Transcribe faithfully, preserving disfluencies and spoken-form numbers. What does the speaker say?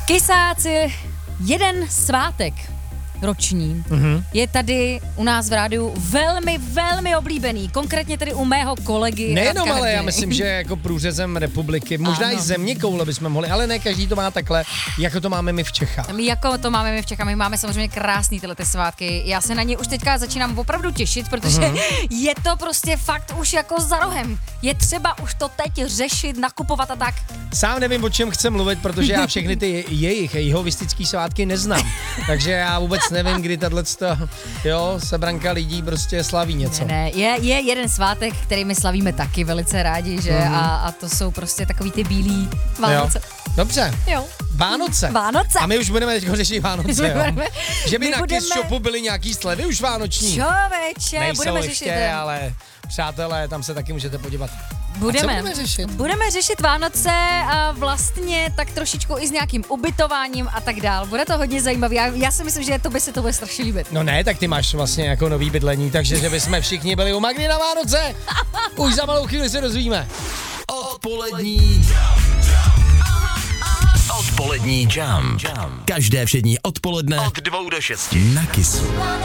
Kysáci, jeden svátek roční mm-hmm. je tady u nás v rádiu velmi, velmi oblíbený. Konkrétně tedy u mého kolegy. Nejenom, ale já myslím, že jako průřezem republiky, možná ano. i země koule bychom mohli, ale ne každý to má takhle, jako to máme my v Čechách. My jako to máme my v Čechách, my máme samozřejmě krásný tyhle ty svátky. Já se na ně už teďka začínám opravdu těšit, protože mm-hmm. je to prostě fakt už jako za rohem. Je třeba už to teď řešit, nakupovat a tak. Sám nevím, o čem chci mluvit, protože já všechny ty jejich jihovistický svátky neznám. Takže já vůbec nevím, kdy tato, jo, sebranka lidí prostě slaví něco. Ne, ne, je, je jeden svátek, který my slavíme taky velice rádi, že? Mm-hmm. A, a to jsou prostě takový ty bílý Vánoce. Jo. Dobře. Jo. Vánoce. Vánoce. A my už budeme teď řešit Vánoce, jo? Že by my na budeme... Kiss Shopu byly nějaký slevy už vánoční. Čověče, Nejsou budeme ještě, řešit. Ten. ale přátelé, tam se taky můžete podívat. Budeme. A co budeme řešit? Budeme řešit Vánoce a vlastně tak trošičku i s nějakým ubytováním a tak dál. Bude to hodně zajímavé. Já, já si myslím, že to by se to bude strašně líbit. No ne, tak ty máš vlastně jako nový bydlení, takže že bychom všichni byli u Magdy na Vánoce. Už za malou chvíli se dozvíme. Odpolední Odpolední jam. Každé všední odpoledne od dvou do šesti na Kissu.